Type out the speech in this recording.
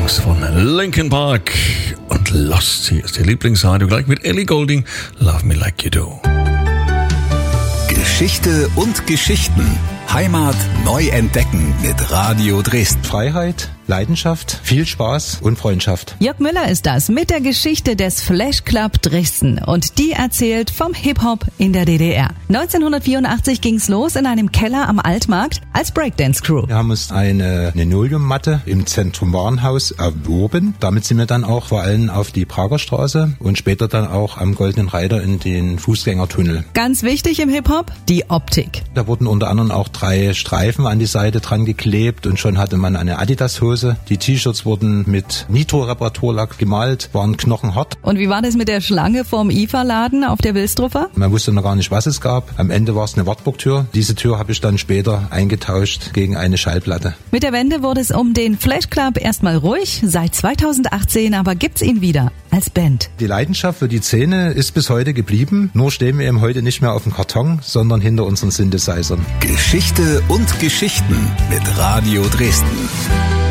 Songs von Linkin Park und Lost. Hier ist der Lieblingsradio gleich mit Ellie Goulding. Love Me Like You Do. Geschichte und Geschichten. Heimat neu entdecken mit Radio Dresden. Freiheit, Leidenschaft, viel Spaß und Freundschaft. Jörg Müller ist das mit der Geschichte des Flash Club Dresden und die erzählt vom Hip-Hop in der DDR. 1984 ging's los in einem Keller am Altmarkt als Breakdance-Crew. Wir haben uns eine Linoleummatte im Zentrum Warenhaus erworben. Damit sind wir dann auch vor allem auf die Prager Straße und später dann auch am Goldenen Reiter in den Fußgängertunnel. Ganz wichtig im Hip-Hop, die Optik. Da wurden unter anderem auch 3 Streifen an die Seite dran geklebt und schon hatte man eine Adidas-Hose. Die T-Shirts wurden mit Nitro-Reparaturlack gemalt, waren knochenhart. Und wie war das mit der Schlange vorm IFA-Laden auf der Wilsdruffer? Man wusste noch gar nicht, was es gab. Am Ende war es eine Wartburgtür. Diese Tür habe ich dann später eingetauscht gegen eine Schallplatte. Mit der Wende wurde es um den Flash Club erstmal ruhig. Seit 2018 aber gibt's ihn wieder als Band. Die Leidenschaft für die Szene ist bis heute geblieben. Nur stehen wir eben heute nicht mehr auf dem Karton, sondern hinter unseren Synthesizern. Geschichte und Geschichten mit Radio Dresden.